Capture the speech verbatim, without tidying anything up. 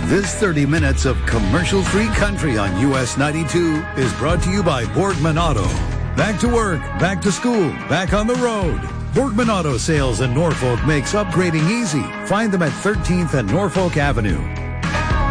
This thirty minutes of commercial-free country on U S ninety-two is brought to you by Borgman Auto. Back to work, back to school, back on the road. Borgman Auto Sales in Norfolk makes upgrading easy. Find them at thirteenth and Norfolk Avenue.